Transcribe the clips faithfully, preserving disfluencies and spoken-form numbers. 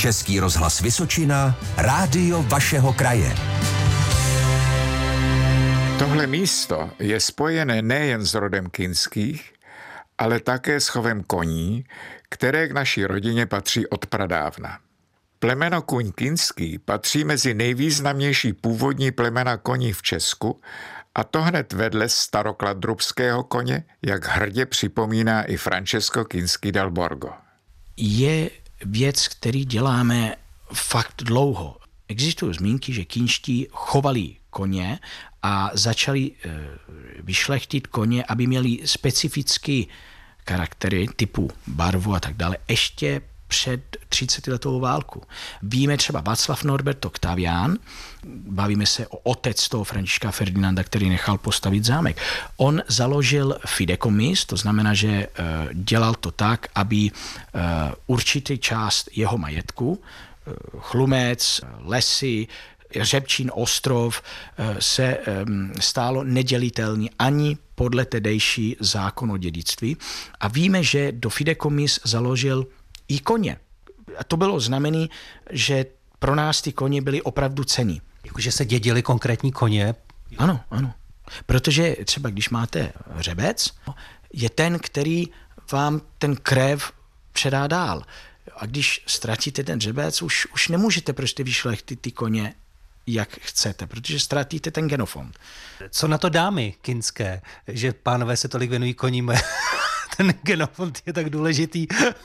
Český rozhlas Vysočina, rádio vašeho kraje. Tohle místo je spojené nejen s rodem Kinských, ale také s chovem koní, které k naší rodině patří od pradávna. Plemeno kůň kinský patří mezi nejvýznamnější původní plemena koní v Česku, a to hned vedle starokladrubského koně, jak hrdě připomíná i Francesco Kinský dal Borgo. Je věc, který děláme fakt dlouho. Existují zmínky, že kinští chovali koně a začali e, vyšlechtit koně, aby měli specifické charaktery typu barvu a tak dále, ještě před třicetiletou válku. Víme třeba Václav Norbert Octavián, bavíme se o otec toho Františka Ferdinanda, který nechal postavit zámek. On založil fidekomis, to znamená, že dělal to tak, aby určitý část jeho majetku, Chlumec, lesy, Řepčín ostrov, se stálo nedělitelný ani podle tedejší zákon o dědictví. A víme, že do fidekomis založil i koně. A to bylo znamené, že pro nás ty koně byly opravdu cenný. Jakože se dědili konkrétní koně? Ano, ano. Protože třeba když máte hřebec, je ten, který vám ten krev předá dál. A když ztratíte ten hřebec, už, už nemůžete prostě vyšlechtit ty koně, jak chcete, protože ztratíte ten genofond. Co na to dámy kinské, že pánové se tolik věnují koním? Ten genofond je tak důležitý.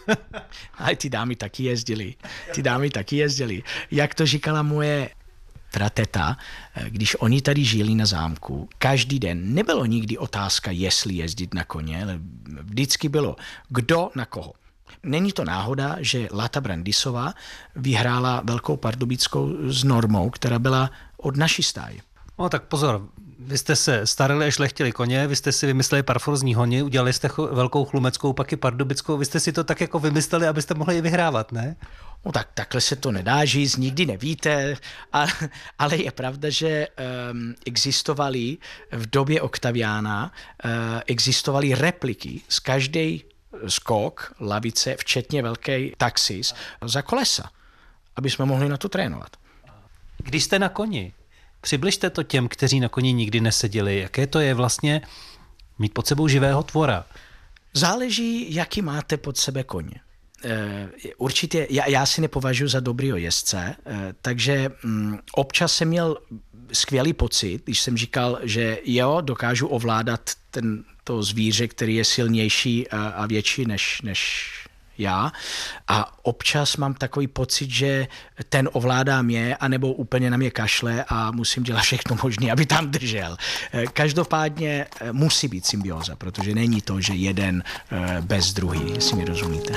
Ale ty dámy taky jezdily. Ty dámy taky jezdily. Jak to říkala moje prateta, když oni tady žili na zámku, každý den nebylo nikdy otázka, jestli jezdit na koně, ale vždycky bylo, kdo na koho. Není to náhoda, že Láta Brandisová vyhrála Velkou Pardubickou s Normou, která byla od naší stáje. No tak pozor, vy jste se starali a šlechtili koně, vy jste si vymysleli parforzní honi, udělali jste Velkou Chlumeckou, pak i Pardubickou, vy jste si to tak jako vymysleli, abyste mohli i vyhrávat, ne? No tak takhle se to nedá říct, nikdy nevíte, ale, ale je pravda, že um, existovaly v době Octaviána, uh, existovaly repliky z každé skok, lavice, včetně velké taxis, za kolesa, aby jsme mohli na to trénovat. Když jste na koni, přibližte to těm, kteří na koni nikdy neseděli. Jaké to je vlastně mít pod sebou živého tvora? Záleží, jaký máte pod sebe koně. E, určitě, já, já si nepovažuji za dobrýho jezdce, e, takže mm, občas jsem měl skvělý pocit, když jsem říkal, že jo, dokážu ovládat ten, to zvíře, který je silnější a, a větší než, než já. A občas mám takový pocit, že ten ovládá mě, anebo úplně na mě kašle a musím dělat všechno možné, aby tam držel. Každopádně musí být symbioza, protože není to, že jeden bez druhý, jestli mi rozumíte.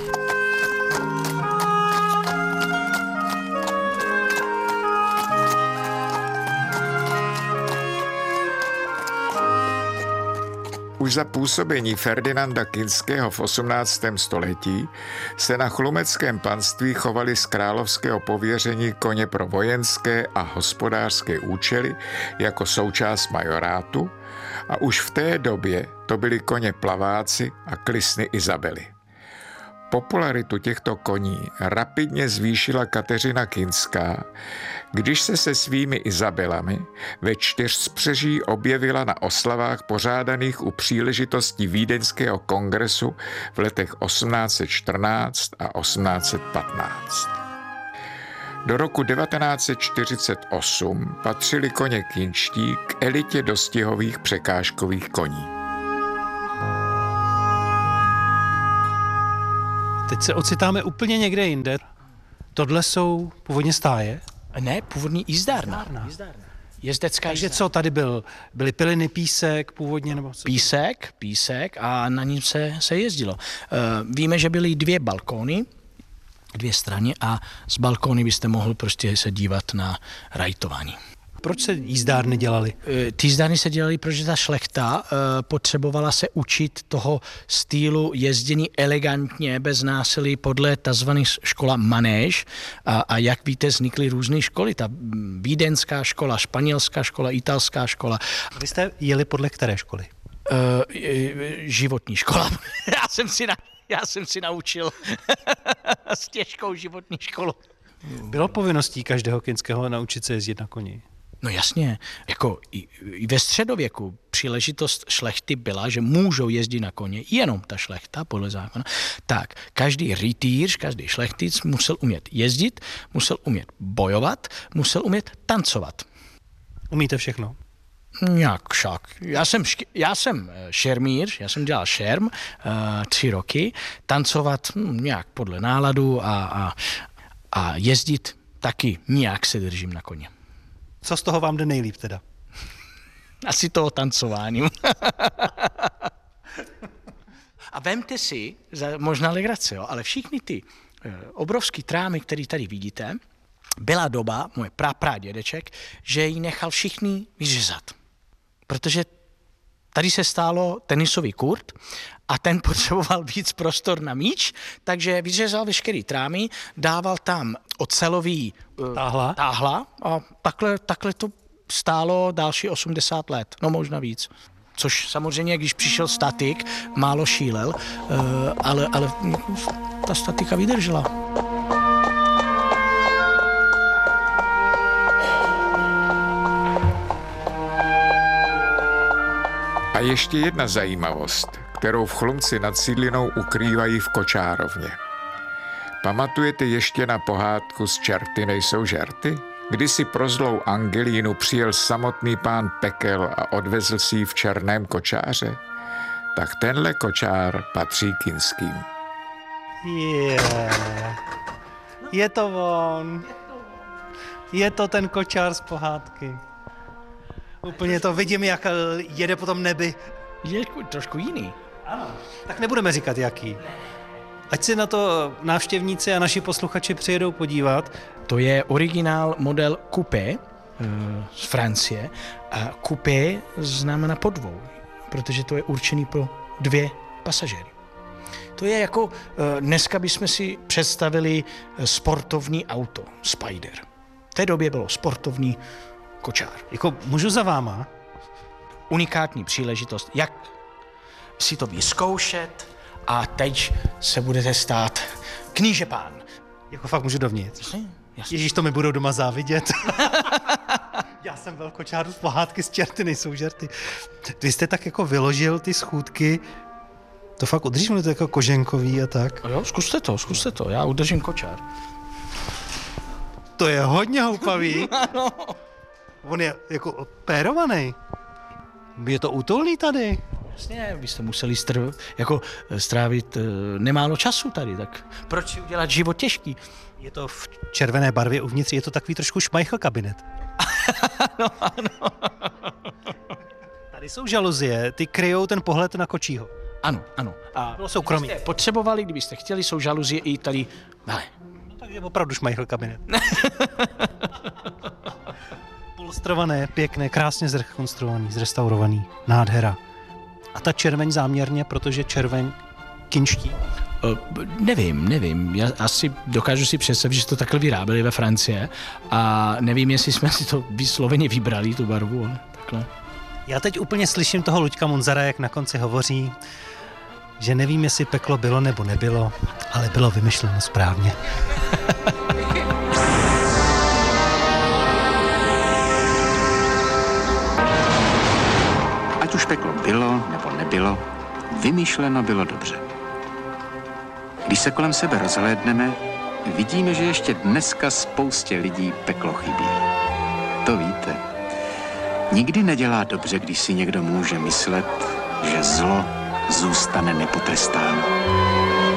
Už za působení Ferdinanda Kinského v osmnáctém století se na chlumeckém panství chovali z královského pověření koně pro vojenské a hospodářské účely jako součást majorátu a už v té době to byly koně plaváci a klisny Izabely. Popularitu těchto koní rapidně zvýšila Kateřina Kinská, když se se svými Izabelami ve Čtyřspřeží objevila na oslavách pořádaných u příležitosti Vídeňského kongresu v letech osmnáct set čtrnáct a osmnáct set patnáct. Do roku devatenáct set čtyřicet osm patřili koně kinští k elitě dostihových překážkových koní. Teď se ocitáme úplně někde jinde. Tohle jsou původně stáje? Ne, původní jízdárna. Jezdecká Takže jízdárna. co tady byl? Byly piliny, písek původně? Nebo co? Písek, písek a na ním se, se jezdilo. Uh, víme, že byly dvě balkóny, dvě strany a z balkóny byste mohl prostě se dívat na rajtování. Proč se jízdárny dělaly? Ty jízdárny se dělaly, protože ta šlechta uh, potřebovala se učit toho stylu jezdění elegantně, bez násilí, podle tzv. Škola manéž. A, a jak víte, vznikly různé školy. Ta vídeňská škola, španělská škola, italská škola. A vy jste jeli podle které školy? Uh, životní škola. Já jsem si na... Já jsem si naučil s těžkou životní školu. Bylo povinností každého kinského naučit se jezdit na koni? No jasně, jako i, i ve středověku příležitost šlechty byla, že můžou jezdit na koně, jenom ta šlechta podle zákona. Tak, každý rytíř, každý šlechtic musel umět jezdit, musel umět bojovat, musel umět tancovat. Umíte všechno? Nějak však. Já jsem, já jsem šermíř, já jsem dělal šerm uh, tři roky, tancovat hm, nějak podle náladu a, a, a jezdit taky nějak se držím na koně. Co z toho vám jde nejlíp teda? Asi toho tancováním. A vemte si, za možná legrace, jo, ale všichni ty e, obrovský trámy, které tady vidíte, byla doba, můj prapradědeček, že ji nechal všichni vyřezat. Protože tady se stálo tenisový kurt a ten potřeboval víc prostor na míč, takže vyřezal veškerý trámy, dával tam ocelový e, táhla. táhla a takhle, takhle to stálo další osmdesát let, no možná víc. Což samozřejmě, když přišel statik, málo šílel, ale, ale ta statika vydržela. A ještě jedna zajímavost, kterou v Chlumci nad Sídlinou ukrývají v kočárovně. Pamatujete ještě na pohádku Z čerty nejsou žerty? Kdysi pro zlou Angelínu přijel samotný pán pekel a odvezl si ji v černém kočáře, tak tenhle kočár patří Kinským. Yeah. Je to on. Je to ten kočár z pohádky. Úplně to vidím, jak jede po tom nebi. Je trošku jiný. Ano. Tak nebudeme říkat, jaký. Ať si na to návštěvníci a naši posluchači přijedou podívat. To je originál model coupé z Francie. A coupé znamená podvou, protože to je určený pro dvě pasažéry. To je jako, dneska bychom si představili sportovní auto, Spider. V té době bylo sportovní kočár. Jako můžu za váma? Unikátní příležitost, jak si to vyzkoušet a teď se budete stát kníže pán. Jako fakt můžu dovnitř? Jasně, jasně. Ježíš, to mi budou doma závidět. Já jsem velkočáru z pohádky Z čerty nejsou žerty. Vy jste tak jako vyložil ty schůdky, to fakt udržím to jako koženkový a tak. Jo, zkuste to, zkuste to, já udržím kočár. To je hodně houpavý. Ano. On je jako pérovaný. Je to útulný tady. Jasně, byste museli str- jako strávit uh, nemálo času tady, tak proč si udělat život těžký? Je to v červené barvě uvnitř, je to takový trošku šmajchl kabinet. Ano, ano. Tady jsou žaluzie, ty kryjou ten pohled na kočího. Ano, ano. A bylo soukromí. kdybyste potřebovali, kdybyste chtěli, jsou žaluzie i tady. Vale. No, tak je opravdu šmajchl kabinet. Polstrované, pěkné, krásně zrekonstruovaný, zrestaurovaný, nádhera. A ta červeň záměrně, protože červeň kinští? Uh, nevím, nevím. Já asi dokážu si představit, že to takhle vyráběli ve Francii a nevím, jestli jsme si to vysloveně vybrali, tu barvu, ale takhle. Já teď úplně slyším toho Luďka Munzara, jak na konci hovoří, že nevím, jestli peklo bylo nebo nebylo, ale bylo vymyšleno správně. Ať už peklo bylo nebo nebylo, vymyšleno bylo dobře. Když se kolem sebe rozhlédneme, vidíme, že ještě dneska spoustě lidí peklo chybí. To víte. Nikdy nedělá dobře, když si někdo může myslet, že zlo zůstane nepotrestáno.